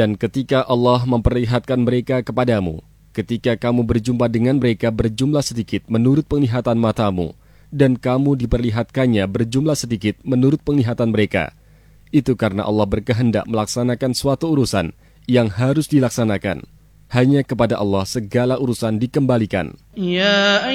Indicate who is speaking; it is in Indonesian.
Speaker 1: Dan ketika Allah memperlihatkan mereka kepadamu, ketika kamu berjumpa dengan mereka berjumlah sedikit menurut penglihatan matamu, dan kamu diperlihatkannya berjumlah sedikit menurut penglihatan mereka, itu karena Allah berkehendak melaksanakan suatu urusan yang harus dilaksanakan. Hanya kepada Allah segala urusan dikembalikan.